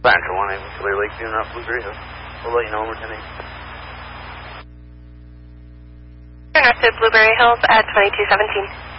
Banter 1, Clear Lake, doing up Blueberry Hills. We'll let you know when we're 10-8. Turn up to Blueberry Hills at 2217.